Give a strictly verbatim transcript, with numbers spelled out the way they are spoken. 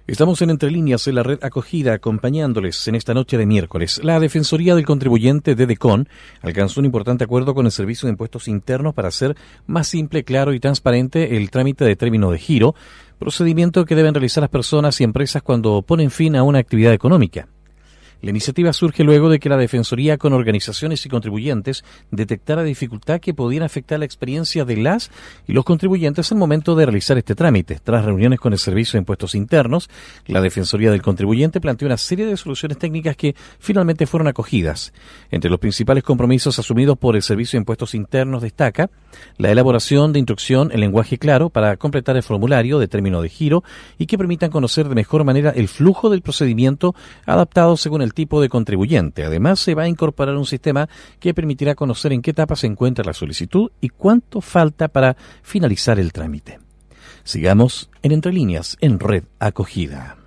Estamos en Entre Líneas en la red acogida, acompañándoles en esta noche de miércoles. La Defensoría del Contribuyente de DECON alcanzó un importante acuerdo con el Servicio de Impuestos Internos para hacer más simple, claro y transparente el trámite de término de giro, procedimiento que deben realizar las personas y empresas cuando ponen fin a una actividad económica. La iniciativa surge luego de que la Defensoría, con organizaciones y contribuyentes, detectara dificultad que pudiera afectar la experiencia de las y los contribuyentes al momento de realizar este trámite. Tras reuniones con el Servicio de Impuestos Internos, la Defensoría del Contribuyente planteó una serie de soluciones técnicas que finalmente fueron acogidas. Entre los principales compromisos asumidos por el Servicio de Impuestos Internos destaca la elaboración de instrucción en lenguaje claro para completar el formulario de término de giro y que permitan conocer de mejor manera el flujo del procedimiento adaptado según el tipo de contribuyente. Además, se va a incorporar un sistema que permitirá conocer en qué etapa se encuentra la solicitud y cuánto falta para finalizar el trámite. Sigamos en Entre Líneas en Red Acogida.